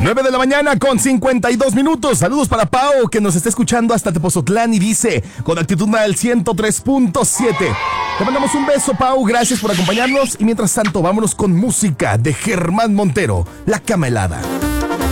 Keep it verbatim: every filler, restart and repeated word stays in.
nueve de la mañana con cincuenta y dos minutos. Saludos para Pau, que nos está escuchando hasta Tepozotlán y dice, con actitud al ciento tres punto siete. Te mandamos un beso, Pau, gracias por acompañarnos. Y mientras tanto, vámonos con música de Germán Montero, La Cama Helada.